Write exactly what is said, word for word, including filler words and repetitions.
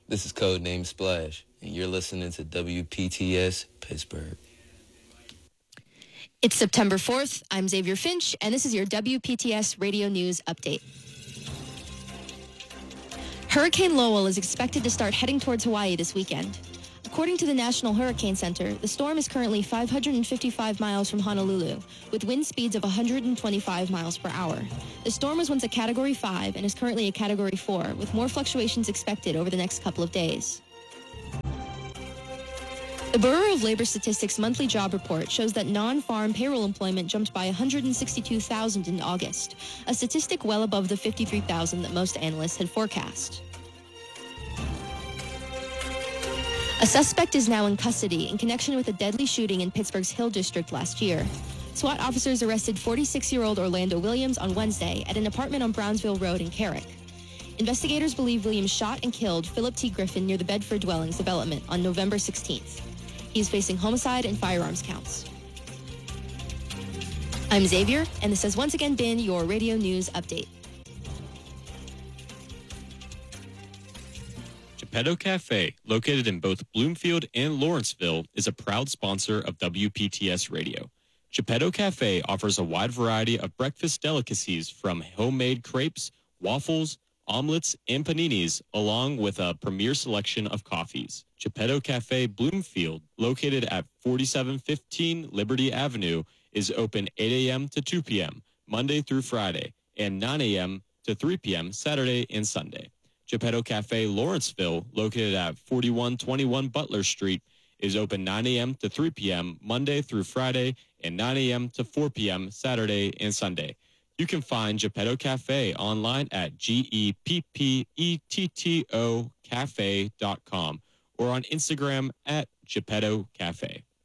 This is Codename Splash, and you're listening to W P T S Pittsburgh. It's September fourth. I'm Xavier Finch, and this is your W P T S Radio News Update. Hurricane Lowell is expected to start heading towards Hawaii this weekend. According to the National Hurricane Center, the storm is currently five hundred fifty-five miles from Honolulu, with wind speeds of one hundred twenty-five miles per hour. The storm was once a Category five and is currently a Category four, with more fluctuations expected over the next couple of days. The Bureau of Labor Statistics monthly job report shows that non-farm payroll employment jumped by one hundred sixty-two thousand in August, a statistic well above the fifty-three thousand that most analysts had forecast. A suspect is now in custody in connection with a deadly shooting in Pittsburgh's Hill District last year. SWAT officers arrested forty-six-year-old Orlando Williams on Wednesday at an apartment on Brownsville Road in Carrick. Investigators believe Williams shot and killed Philip T. Griffin near the Bedford Dwellings development on November sixteenth. He's facing homicide and firearms counts. I'm Xavier, and this has once again been your Radio News Update. Geppetto Cafe, located in both Bloomfield and Lawrenceville, is a proud sponsor of W P T S Radio. Geppetto Cafe offers a wide variety of breakfast delicacies from homemade crepes, waffles, omelets, and paninis, along with a premier selection of coffees. Geppetto Cafe Bloomfield, located at forty-seven fifteen Liberty Avenue, is open eight a.m. to two p.m., Monday through Friday, and nine a.m. to three p.m. Saturday and Sunday. Geppetto Cafe Lawrenceville, located at forty-one twenty-one Butler Street, is open nine a.m. to three p.m. Monday through Friday and nine a.m. to four p.m. Saturday and Sunday. You can find Geppetto Cafe online at G E P P E T T O cafe dot com or on Instagram at Geppetto Cafe.